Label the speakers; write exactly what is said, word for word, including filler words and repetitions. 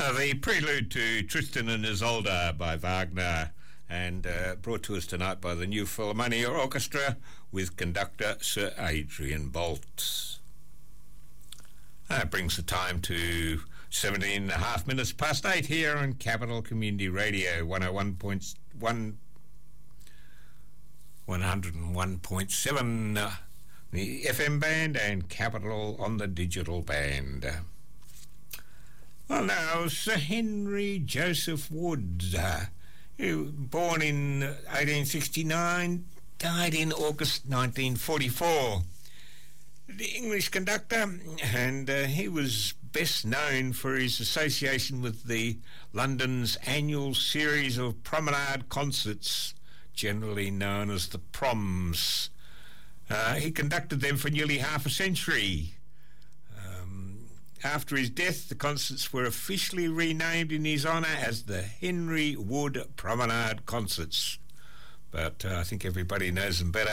Speaker 1: Uh, the prelude to Tristan and Isolde by Wagner, and uh, brought to us tonight by the New Philharmonia Orchestra with conductor Sir Adrian Boult. That brings the time to seventeen and a half minutes past eight here on Capital Community Radio, one oh one point one, one oh one point seven, uh, the F M band, and Capital on the digital band. Well, now, Sir Henry Joseph Wood, uh, who, born in eighteen sixty-nine, died in August nineteen forty-four. The English conductor, and uh, he was best known for his association with the London's annual series of promenade concerts, generally known as the Proms. Uh, he conducted them for nearly half a century. Um, after his death, the concerts were officially renamed in his honour as the Henry Wood Promenade Concerts. But uh, I think everybody knows them better